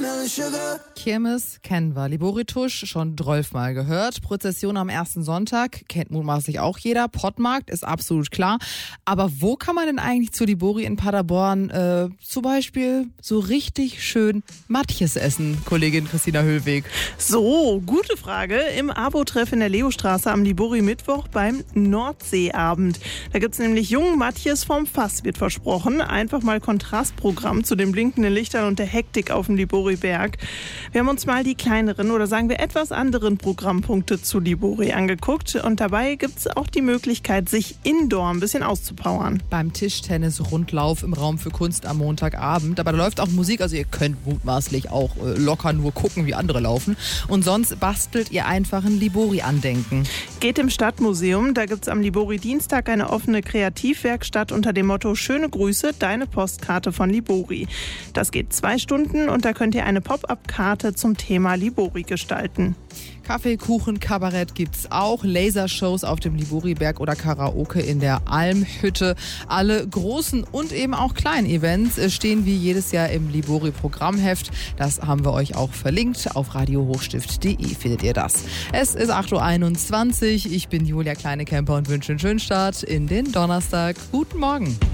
Kirmes kennen wir. Liboritusch schon 12-mal gehört. Prozession am ersten Sonntag kennt mutmaßlich auch jeder. Pottmarkt ist absolut klar. Aber wo kann man denn eigentlich zu Libori in Paderborn zum Beispiel so richtig schön Matjes essen, Kollegin Christina Höllweg? So, gute Frage. Im Abo-Treff in der Leostraße am Libori-Mittwoch beim Nordseeabend. Da gibt's nämlich jungen Matjes vom Fass, wird versprochen. Einfach mal Kontrastprogramm zu den blinkenden Lichtern und der Hektik auf dem Libori-Berg. Wir haben uns mal die kleineren oder sagen wir etwas anderen Programmpunkte zu Libori angeguckt. Und dabei gibt's auch die Möglichkeit, sich indoor ein bisschen auszupowern. Beim Tischtennis-Rundlauf im Raum für Kunst am Montagabend. Aber da läuft auch Musik, also ihr könnt mutmaßlich auch locker nur gucken, wie andere laufen. Und sonst bastelt ihr einfach ein Libori-Andenken. Geht im Stadtmuseum. Da gibt's am Libori-Dienstag eine offene Kreativwerkstatt unter dem Motto Schöne Grüße, deine Postkarte von Libori. Das geht 2 Stunden und da könnt ihr eine Pop-up-Karte zum Thema Libori gestalten. Kaffee, Kuchen, Kabarett gibt's auch, Lasershows auf dem Libori-Berg oder Karaoke in der Almhütte. Alle großen und eben auch kleinen Events stehen wie jedes Jahr im Libori-Programmheft. Das haben wir euch auch verlinkt. Auf radiohochstift.de findet ihr das. Es ist 8.21 Uhr. Ich bin Julia Kleinekemper und wünsche einen schönen Start in den Donnerstag. Guten Morgen.